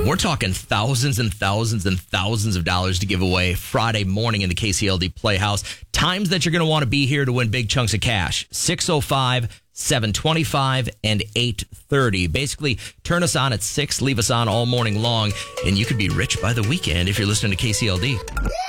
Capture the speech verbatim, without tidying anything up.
We're talking thousands and thousands and thousands of dollars to give away Friday morning in the K C L D Playhouse. Times that you're going to want to be here to win big chunks of cash. six oh five, seven twenty-five, and eight thirty. Basically, turn us on at six, leave us on all morning long, and you could be rich by the weekend if you're listening to K C L D.